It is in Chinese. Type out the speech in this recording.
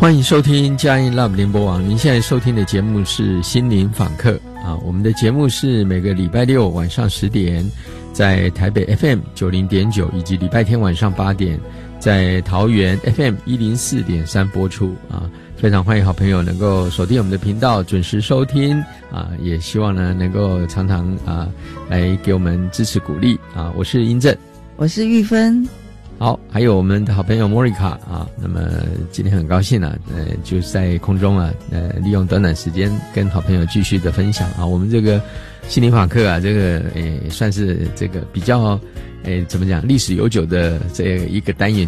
欢迎收听佳音 Love 联播网，您现在收听的节目是心灵访客啊。我们的节目是每个礼拜六晚上10点在台北 FM 90.9，以及礼拜天晚上8点在桃园 FM 104.3播出啊。非常欢迎好朋友能够锁定我们的频道，准时收听啊，也希望呢能够常常来给我们支持鼓励啊。我是英正， 我是玉芬。 好，还有我们的好朋友莫妮卡啊，那么今天很高兴啊，就是在空中啊，利用短短时间跟好朋友继续的分享啊，我们这个心灵访客啊，这个算是这个比较怎么讲历史悠久的这一个单元，